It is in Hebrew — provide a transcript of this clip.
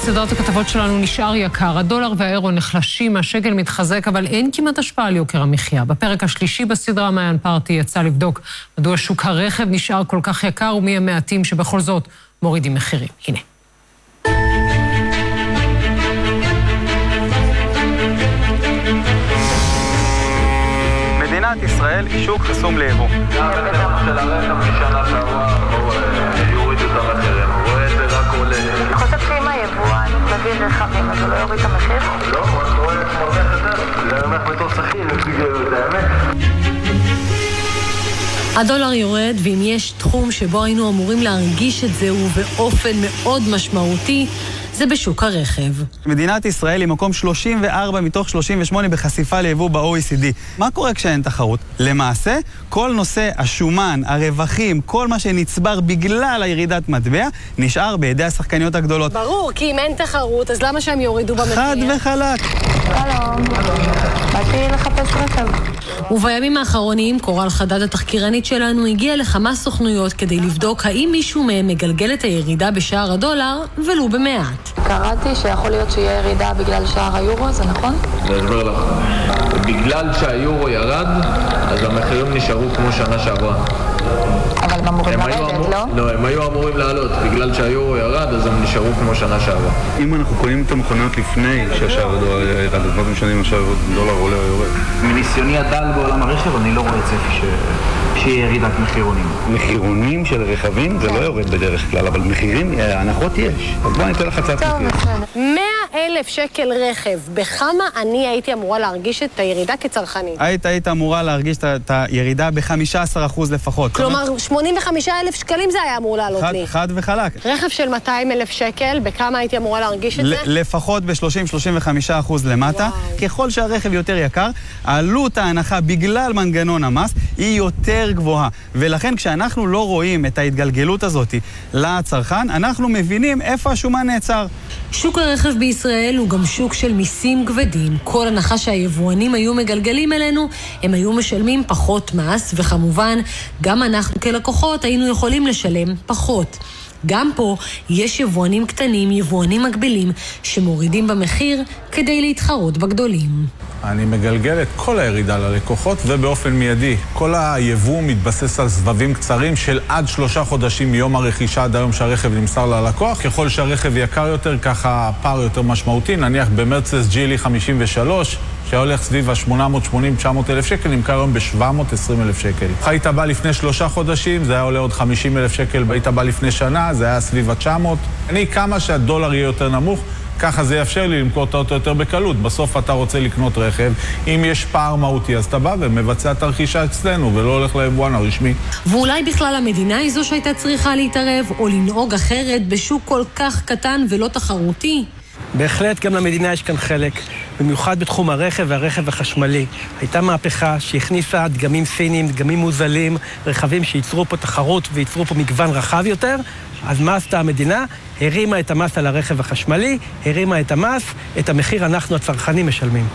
בסדרת הכתבות שלנו נשאר יקר. הדולר והאירו נחלשים, השקל מתחזק, אבל אין כמעט השפעה על יוקר המחיה. בפרק השלישי בסדרה מעיין פרתי יצא לבדוק מדוע שוק הרכב נשאר כל כך יקר ומי המעטים שבכל זאת מורידים מחירים. הנה. מדינת ישראל היא שוק חסום ליבוא. גם בטח של הרכב משנה שעברה, יוריד את המחירים, הוא רואה את זה רק עולה. אני חושב שאם היבואן מביא רכבים, אז הוא לא יוריד את המחיר? לא, הוא רואה את מרוויח יותר. זה הולך בתור שכיר, זה האמת. הדולר יורד, ואם יש תחום שבו היינו אמורים להרגיש את זה ובאופן מאוד משמעותי, זה בשוק הרכב. מדינת ישראל היא מקום 34 מתוך 38 בחשיפה ליבוא ב-OECD. מה קורה כשאין תחרות? למעשה, כל נושא השומן, הרווחים, כל מה שנצבר בגלל הירידת מטבע, נשאר בידי השחקניות הגדולות. ברור, כי אם אין תחרות, אז למה שהם יורידו במחיר? חד וחלק. שלום, באתי לחפש רכב. ובימים האחרונים, קורל חדד התחקירנית שלנו הגיעה לכמה סוכנויות כדי לבדוק האם מישהו מהם מגלגל את הירידה בשער הדולר, ולו במעט. קראתי שיכול להיות שיהיה ירידה בגלל שער היורו, זה נכון? אני אסביר לך. בגלל שהיורו ירד, אז המחירים נשארו כמו שנה שעברה. אבל הם אמורים לרדת, לא? לא, הם היו אמורים לעלות. בגלל שהיורו ירד, אז הם נשארו כמו שנה שעברה. אם אנחנו קונים את המכוניות לפני שהשער הדולר ירד, אז מה משנה אם השער הדולר עולה או יורד? מניסיוני הדל בעולם הרכב, אני לא רואה צפי שיהיה ירידת מחירונים. מחירונים של רכבים זה לא יורד בדרך כלל, אבל מחירים, הנחות יש. אז בוא ניתן לך הצעת מחיר. 100,000 שקל רכב, בכמה אני הייתי אמורה להרגיש את הירידה כצרכנית? היית אמורה להרגיש את הירידה ב-15% לפחות. כלומר, 85,000 שקלים זה היה אמור לעלות לי. חד וחלק. רכב של 200,000 שקל, בכמה הייתי אמורה להרגיש את זה? לפחות ב-30-35% למטה. ככל שהרכב יותר יקר, עלות ההנחה בגלל מנגנון המס היא יותר גבוהה. ולכן כשאנחנו לא רואים את ההתגלגלות הזאת לצרכן, אנחנו מבינים איפה השומן נעצר. שוק הרכב בישראל הוא גם שוק של מיסים כבדים. כל הנחה שהיבואנים היו מגלגלים אלינו, הם היו משלמים פחות מס, וכמובן, גם אנחנו כלקוחות היינו יכולים לשלם פחות. גם פה יש יבואנים קטנים, יבואנים מקבילים, שמורידים במחיר כדי להתחרות בגדולים. אני מגלגל את כל הירידה ללקוחות ובאופן מיידי. כל היבוא מתבסס על סבבים קצרים של עד 3 חודשים מיום הרכישה עד היום שהרכב נמסר ללקוח. ככל שהרכב יקר יותר, ככה הפער יותר משמעותי. נניח במרצדס GLE 53, שהולך סביב ה-880-900 אלף שקל, נמכר היום ב-720,000 שקל. היית בא לפני 3 חודשים, זה היה עולה עוד 50,000 שקל, היית בא לפני שנה, זה היה סביב ה-900. כמה שהדולר יהיה יותר נמוך, ככה זה יאפשר לי למכור אותו יותר בקלות. בסוף אתה רוצה לקנות רכב, אם יש פער מהותי, אז אתה בא ומבצע את הרכישה אצלנו, ולא הולך ליבואן הרשמי. ואולי בכלל המדינה היא זו שהייתה צריכה להתערב, או לנהוג אחרת בשוק כל כך קטן ולא תחרותי? בהחלט גם למדינה יש כאן חלק, במיוחד בתחום הרכב והרכב החשמלי. הייתה מהפכה שהכניסה דגמים סינים, דגמים מוזלים, רכבים שייצרו פה תחרות וייצרו פה מגוון רחב יותר. אז מה עשתה המדינה? הרימה את המס על הרכב החשמלי, הרימה את המס, את המחיר אנחנו הצרכנים משלמים.